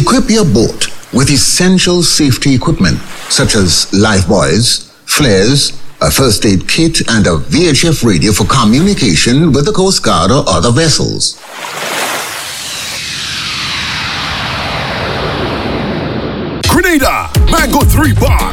Equip your boat with essential safety equipment such as life buoys, flares, a first aid kit, and a VHF radio for communication with the Coast Guard or other vessels. Grenada, Mango 3 Bar,